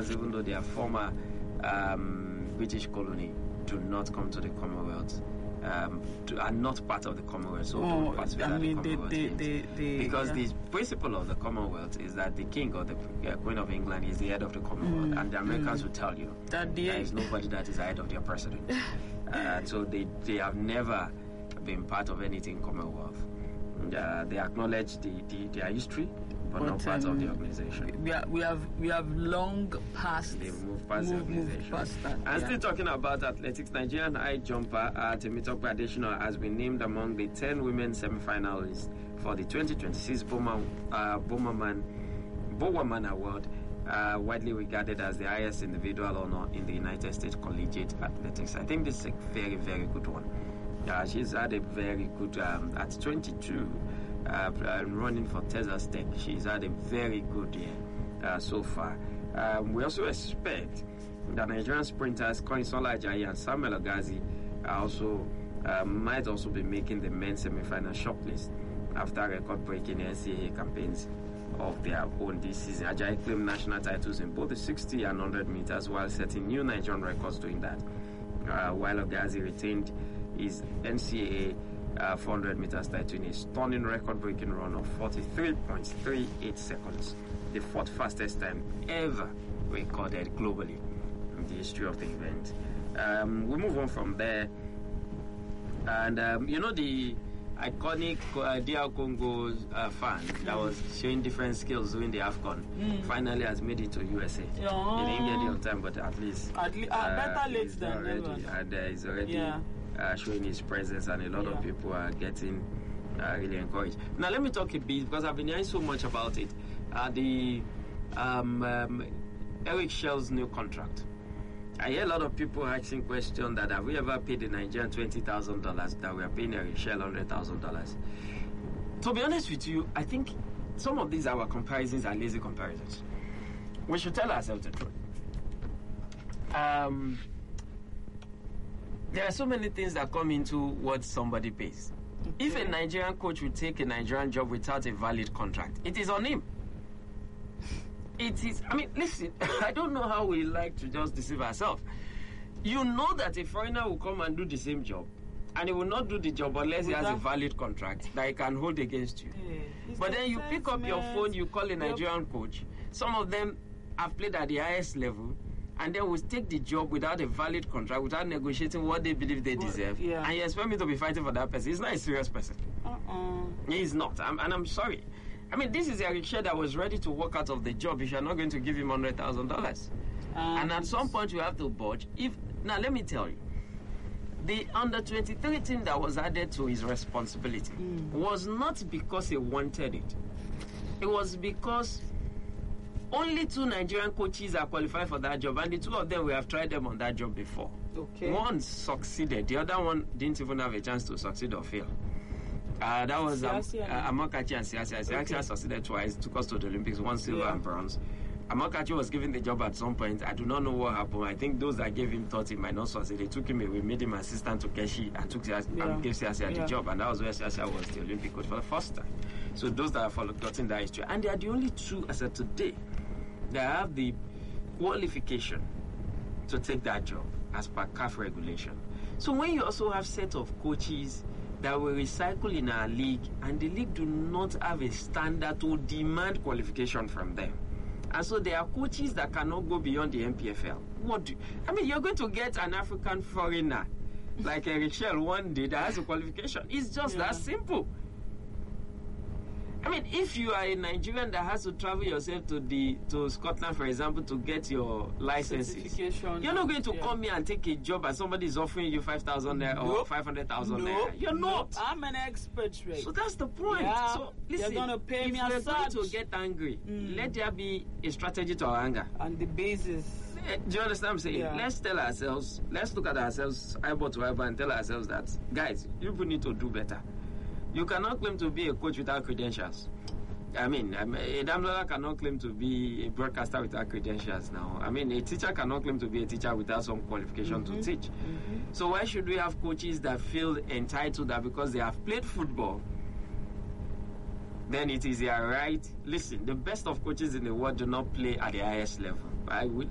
Nigerians, even though they are former British colony, do not come to the Commonwealth. Are not part of the Commonwealth, so don't participate in the Commonwealth because the principle of the Commonwealth is that the King or the Queen of England is the head of the Commonwealth, and the Americans will tell you that there is nobody that is ahead of their president. So they have never been part of anything Commonwealth. They acknowledge their history, but not part of the organization. We have long passed. They've moved past the organization. Past that, and still talking about athletics, Nigerian high jumper Temitope Adesina has been named among the 10 women semi-finalists for the 2026 Bowerman Award, widely regarded as the highest individual honor in the United States collegiate athletics. I think this is a very, very good one. She's had a very good, at 22, running for Texas Tech. She's had a very good year so far. We also expect that Nigerian sprinters Koinsola Ajayi and Samuel Ogazi might also be making the men's semi-final shortlist after record-breaking NCAA campaigns of their own this season. Ajayi claimed national titles in both the 60 and 100 meters while setting new Nigerian records doing that, while Ogazi retained his NCAA 400 meters title in a stunning record-breaking run of 43.38 seconds, the fourth fastest time ever recorded globally in the history of the event. We move on from there, and the iconic DR Congo fan that was showing different skills during the AFCON finally has made it to USA. He didn't get it on time, but at least better late than never. And he's already showing his presence, and a lot of people are getting really encouraged. Now let me talk a bit, because I've been hearing so much about it. Eric Shell's new contract. I hear a lot of people asking questions that have we ever paid the Nigerian $20,000 that we are paying Eric Shell $100,000? To be honest with you, I think some of these our comparisons are lazy comparisons. We should tell ourselves the truth. There are so many things that come into what somebody pays. Okay. If a Nigerian coach will take a Nigerian job without a valid contract, it is on him. It is, listen, I don't know how we like to just deceive ourselves. You know that a foreigner will come and do the same job, and he will not do the job unless he has a valid contract that he can hold against you. But then you pick up your phone, you call a Nigerian coach. Some of them have played at the highest level, and then will take the job without a valid contract, without negotiating what they believe they deserve. And you expect me to be fighting for that person. He's not a serious person. He's not. I'm sorry. This is Eric Shell that was ready to walk out of the job if you're not going to give him $100,000. And at some point, you have to budge. Now, let me tell you, the under-23 team that was added to his responsibility was not because he wanted it. It was because only 2 Nigerian coaches are qualified for that job, and the 2 of them, we have tried them on that job before. Okay. One succeeded. The other one didn't even have a chance to succeed or fail. That was Amokachi and Siasia. Siasia succeeded twice, took us to the Olympics, 1 silver and bronze. Amokachi was given the job at some point. I do not know what happened. I think those that gave him thought he might not succeed. They took him away, made him assistant to Keshi, and gave Siasia the job. And that was where Siasia was the Olympic coach for the first time. So those that have forgotten that history. And they are the only 2, as of today, that have the qualification to take that job as per CAF regulation. So when you also have set of coaches that will recycle in our league, and the league do not have a standard to demand qualification from them. And so there are coaches that cannot go beyond the MPFL. You're going to get an African foreigner like Eric Shell one day that has a qualification. It's just that simple. If you are a Nigerian that has to travel yourself to Scotland, for example, to get your licenses, you're not going to come here and take a job and somebody is offering you 5,000 naira or 500,000 naira. You're not. I'm an expert, right? So that's the point. Yeah. So listen, you're going to pay me if we're going to get angry, let there be a strategy to our anger. And the basis. Do you understand what I'm saying? Yeah. Let's look at ourselves eyeball to eyeball and tell ourselves that, guys, you need to do better. You cannot claim to be a coach without credentials. A Damlola cannot claim to be a broadcaster without credentials now. A teacher cannot claim to be a teacher without some qualification to teach. So why should we have coaches that feel entitled that because they have played football, then it is their right? Listen, the best of coaches in the world do not play at the highest level.